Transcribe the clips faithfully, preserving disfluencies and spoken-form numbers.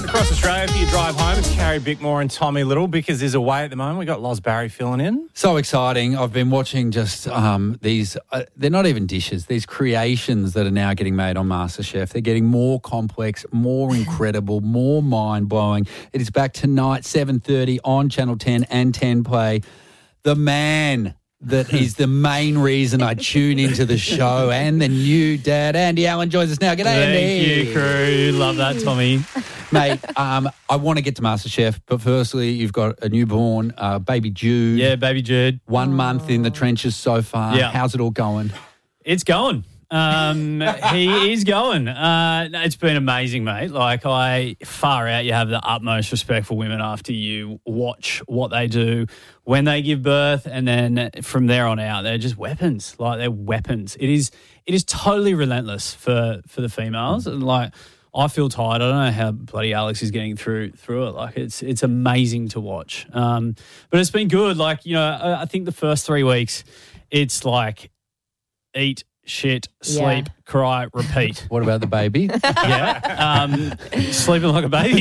Across Australia for your drive home, it's Carrie Bickmore and Tommy Little because there's away at the moment. We've got Loz Barry filling in. So exciting. I've been watching just um, these, uh, they're not even dishes, these creations that are now getting made on MasterChef. They're getting more complex, more incredible, more mind-blowing. It is back tonight, seven thirty on Channel ten and ten Play. The man that is the main reason I tune into the show and the new dad, Andy Allen, joins us now. G'day, Andy. Thank you, crew. Love that, Tommy. Mate, um, I want to get to MasterChef, but firstly, you've got a newborn, uh, baby Jude. Yeah, baby Jude. One month in the trenches so far. Yeah. How's it all going? It's going. Um, he is going. Uh, it's been amazing, mate. Like, I, far out, you have the utmost respect for women after you watch what they do when they give birth, and then from there on out, they're just weapons. Like, they're weapons. It is it is totally relentless for, for the females. And, like, I feel tired. I don't know how bloody Alex is getting through through it. Like, it's it's amazing to watch. Um, but it's been good. Like, you know, I, I think the first three weeks, it's like eat, shit, sleep, Yeah. cry, repeat. What about the baby? Yeah. Um, sleeping like a baby.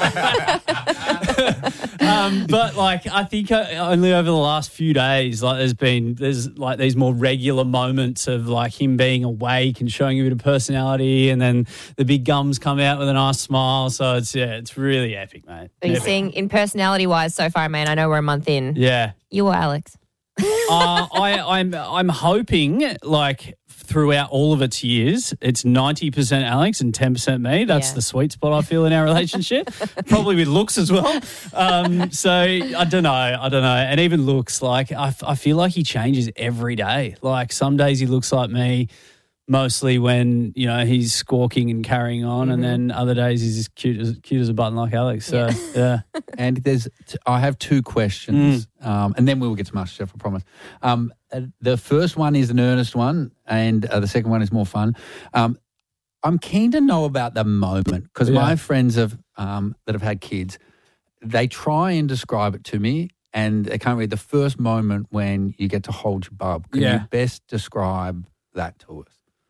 um, but like, I think uh, only over the last few days, like there's been, there's like these more regular moments of like him being awake and showing a bit of personality, and then the big gums come out with a nice smile. So it's, yeah, it's really epic, mate. Are you Epic. seeing in personality wise so far, man? I know we're a month in. Yeah. You or Alex? uh, I, I'm I'm hoping like throughout all of its years, it's ninety percent Alex and ten percent me. That's Yeah. the sweet spot I feel in our relationship. Probably with looks as well. Um, so I don't know. I don't know. And even looks, like I, I feel like he changes every day. Like some days he looks like me, mostly when, you know, he's squawking and carrying on, Mm-hmm. and then other days he's as cute as cute as a button like Alex. So yeah. And there's, t- I have two questions, um, and then we will get to MasterChef, I promise. Um, uh, the first one is an earnest one, and uh, the second one is more fun. Um, I'm keen to know about the moment, because Yeah. my friends have um, that have had kids, they try and describe it to me, and they can't read the first moment when you get to hold your bub. Can Yeah. you best describe that to us?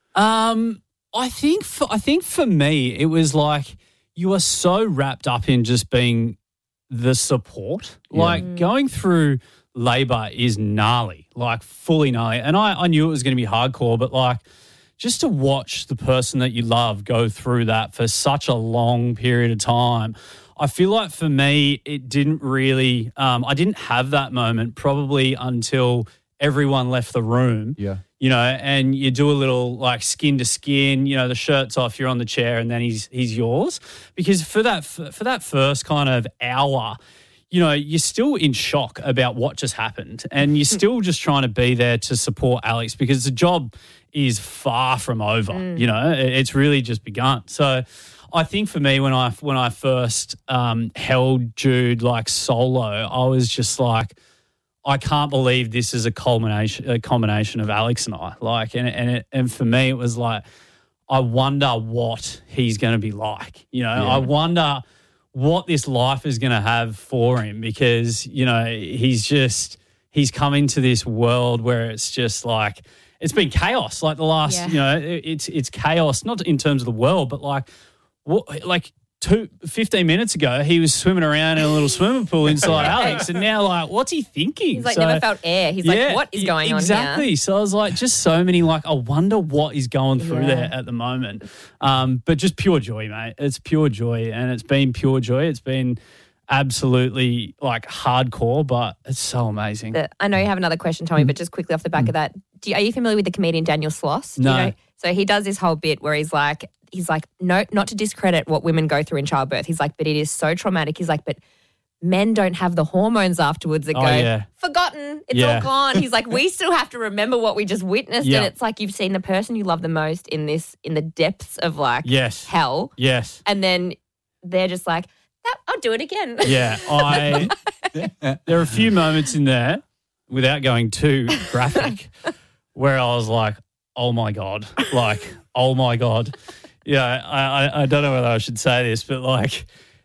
Um, I think for, I think for me, it was like you are so wrapped up in just being the support. Yeah. Like going through labour is gnarly, like fully gnarly. And I, I knew it was going to be hardcore, but like just to watch the person that you love go through that for such a long period of time, I feel like for me, it didn't really, um, I didn't have that moment probably until everyone left the room. Yeah. You know, and you do a little like skin to skin, you know, the shirt's off, you're on the chair, and then he's he's yours. Because for that for that first kind of hour, you know, you're still in shock about what just happened, and you're still just trying to be there to support Alex, because the job is far from over. You know, It- it's really just begun. So I think for me, when I when I first um, held Jude like solo, I was just like, I can't believe this is a culmination, a combination of Alex and I. Like, and and it, and for me, it was like, I wonder what he's going to be like. You know, I wonder what this life is going to have for him, because you know he's just he's come into this world where it's just like it's been chaos. Like the last, Yeah. you know, it, it's it's chaos, not in terms of the world, but like what like. Two, fifteen minutes ago, he was swimming around in a little swimming pool inside Alex, and now, like, what's he thinking? He's like So- never felt air. He's like, what is e- going exactly. on here? So I was like, just so many, like, I wonder what is going through Yeah. there at the moment. Um, but just pure joy, mate. It's pure joy, and it's been pure joy. It's been absolutely, like, hardcore, but it's so amazing. The- I know you have another question, Tommy, but just quickly off the back of that, do you, are you familiar with the comedian Daniel Sloss? Do No. You know? So he does this whole bit where he's like, he's like, no, not to discredit what women go through in childbirth. He's like, but it is so traumatic. He's like, but men don't have the hormones afterwards that Oh, go, yeah. forgotten, it's Yeah. all gone. He's like, we still have to remember what we just witnessed. Yeah. And it's like you've seen the person you love the most in this, in the depths of like Yes. hell. Yes. And then they're just like, "That- I'll do it again. Yeah. I. There are a few moments in there, without going too graphic, where I was like, oh my God, like, oh my God. Yeah, I, I, I don't know whether I should say this, but like,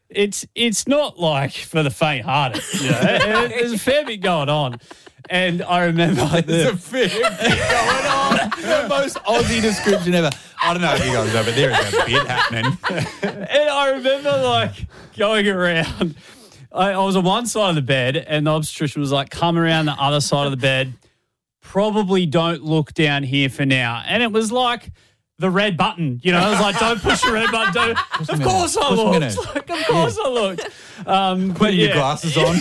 it's it's not like for the faint-hearted. You know? There- There's a fair bit going on. And I remember There's a the, fair bit going on. The most Aussie description ever. I don't know if you guys know, but there is a bit happening. and I remember like going around. I, I was on one side of the bed, and the obstetrician was like, "Come around the other side of the bed. Probably don't look down here for now." And it was like the red button, you know. I was like, "Don't push the red button." Don't. Of minute. course I Push a looked. minute. Like, of course I looked. Um, but Putting yeah. your glasses on.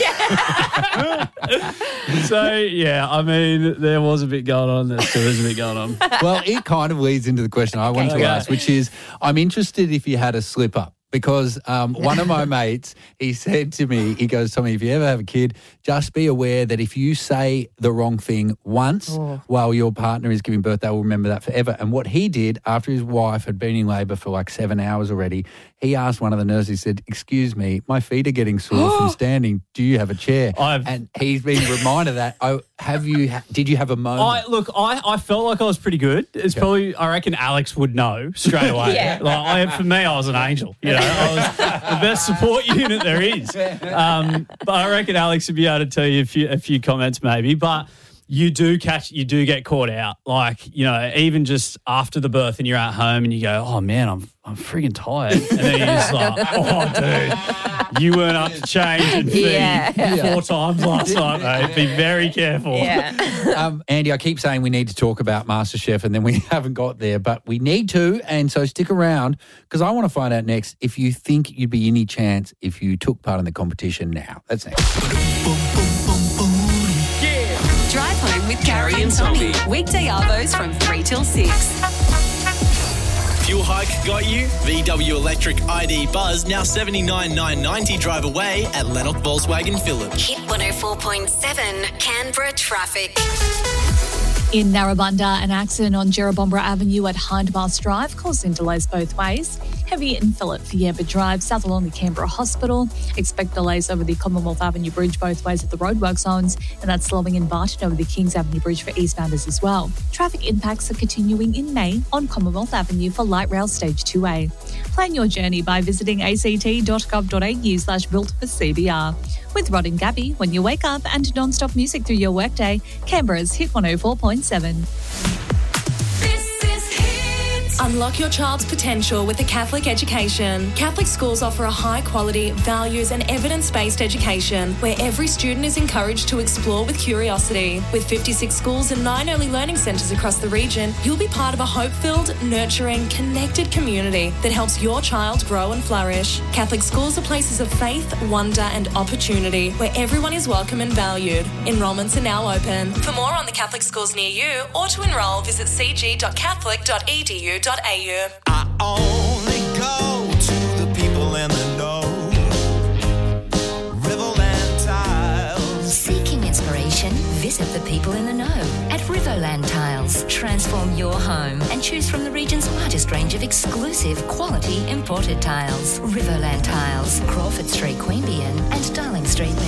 So yeah, I mean, there was a bit going on. There still is a bit going on. Well, it kind of leads into the question I wanted to Okay. ask, which is, I'm interested if you had a slip up. Because um, one of my mates, he said to me, he goes, "Tommy, if you ever have a kid, just be aware that if you say the wrong thing once Oh. while your partner is giving birth, they will remember that forever." And what he did after his wife had been in labour for like seven hours already, he asked one of the nurses, he said, "Excuse me, my feet are getting sore from standing. Do you have a chair?" I've- and he's been reminded that, oh, have you, ha- did you have a moment? I look, I, I felt like I was pretty good. It's probably, I reckon Alex would know straight away. Yeah. Like I, for me, I was an angel. You know, I was the best support unit there is. Um, but I reckon Alex would be able to tell you a few, a few comments maybe. But you do catch, you do get caught out. Like, you know, even just after the birth and you're at home and you go, "Oh man, I'm I'm freaking tired," and then you're just like, "Oh dude, you weren't up to change and feed Yeah. four times last night, mate. Be very careful." Yeah. Um, Andy, I keep saying we need to talk about MasterChef and then we haven't got there, but we need to, and so stick around because I want to find out next if you think you'd be any chance if you took part in the competition now. That's next. Drive home with Carrie and Tommy. Weekday arvos from three till six. Fuel hike got you? V W Electric I D Buzz now seventy-nine thousand nine hundred ninety drive away at Lennox Volkswagen Phillip. Hit one oh four point seven Canberra traffic. In Narrabundah, an accident on Jerrabomberra Avenue at Hindmarsh Drive causing delays both ways. Heavy in Phillip for Yamba Drive, south along the Canberra Hospital. Expect delays over the Commonwealth Avenue Bridge both ways at the roadwork zones, and that's slowing in Barton over the Kings Avenue Bridge for eastbounders as well. Traffic impacts are continuing in May on Commonwealth Avenue for light rail stage two A. Plan your journey by visiting act.gov.au slash built for C B R. With Rod and Gabby, when you wake up and non-stop music through your workday, Canberra's Hit one oh four point seven. Unlock your child's potential with a Catholic education. Catholic schools offer a high-quality, values and evidence-based education where every student is encouraged to explore with curiosity. With fifty-six schools and nine early learning centres across the region, you'll be part of a hope-filled, nurturing, connected community that helps your child grow and flourish. Catholic schools are places of faith, wonder and opportunity where everyone is welcome and valued. Enrolments are now open. For more on the Catholic schools near you or to enrol, visit c g dot catholic dot e d u dot a u. I only go to the people in the know. Riverland Tiles. Seeking inspiration? Visit the people in the know at Riverland Tiles. Transform your home and choose from the region's largest range of exclusive quality imported tiles. Riverland Tiles, Crawford Street, Queanbeyan and Darling Street.